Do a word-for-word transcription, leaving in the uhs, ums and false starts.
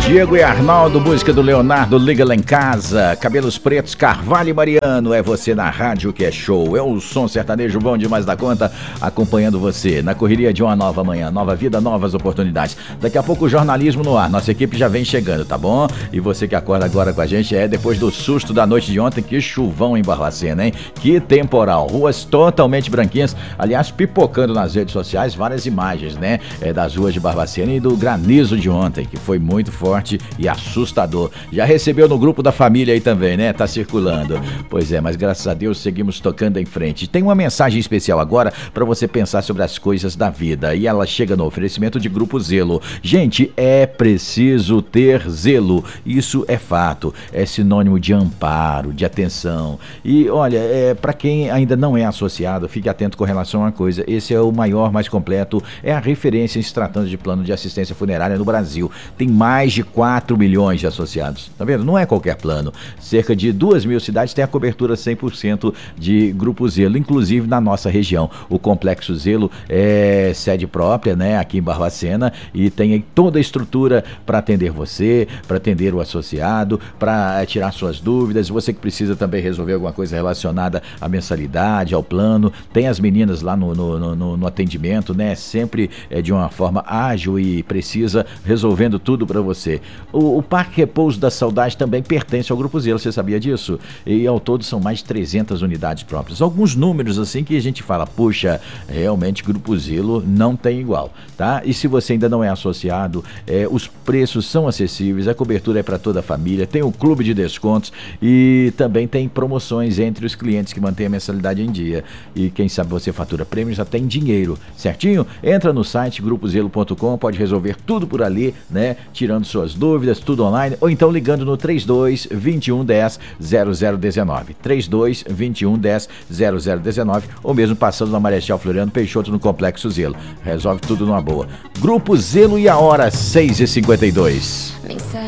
Diego e Arnaldo, música do Leonardo, Liga Lá em Casa. Cabelos Pretos, Carvalho e Mariano, é você na rádio que é show. É o som sertanejo bom demais da conta, acompanhando você na correria de uma nova manhã, nova vida, novas oportunidades. Daqui a pouco o jornalismo no ar, nossa equipe já vem chegando, tá bom? E você que acorda agora com a gente é depois do susto da noite de ontem, que chuvão em Barbacena, hein? Que temporal, ruas totalmente branquinhas, aliás, pipocando nas redes sociais várias imagens, né? É, das ruas de Barbacena e do granizo de ontem, que foi muito forte e assustador. Já recebeu no grupo da família aí também, né? Tá circulando. Pois é, mas graças a Deus seguimos tocando em frente. Tem uma mensagem especial agora para você pensar sobre as coisas da vida e ela chega no oferecimento de Grupo Zelo. Gente, é preciso ter zelo. Isso é fato. É sinônimo de amparo, de atenção. E olha, é, para quem ainda não é associado, fique atento com relação a uma coisa. Esse é o maior, mais completo, é a referência em se tratando de plano de assistência funerária no Brasil. Tem mais de quatro milhões de associados. Tá vendo? Não é qualquer plano. Cerca de duas mil cidades têm a cobertura cem por cento de Grupo Zelo, inclusive na nossa região. O Complexo Zelo é sede própria, né, aqui em Barbacena, e tem aí toda a estrutura para atender você, para atender o associado, para tirar suas dúvidas. Você que precisa também resolver alguma coisa relacionada à mensalidade, ao plano. Tem as meninas lá no, no, no, no atendimento, né, sempre é, de uma forma ágil e precisa, resolvendo tudo para você. O, o Parque Repouso da Saudade também pertence ao Grupo Zelo, você sabia disso? E ao todo são mais de trezentas unidades próprias. Alguns números assim que a gente fala, puxa, realmente Grupo Zelo não tem igual, tá? E se você ainda não é associado, é, os preços são acessíveis, a cobertura é para toda a família, tem o clube de descontos e também tem promoções entre os clientes que mantêm a mensalidade em dia. E quem sabe você fatura prêmios até em dinheiro, certinho? Entra no site grupo zelo ponto com, pode resolver tudo por ali, né? Tirando suas dúvidas, tudo online, ou então ligando no trinta e dois, vinte e um, dez, zero zero dezenove. trinta e dois, vinte e um, dez, zero zero dezenove, ou mesmo passando na Marechal Floriano Peixoto no Complexo Zelo. Resolve tudo numa boa. Grupo Zelo e a hora, seis e cinquenta e dois.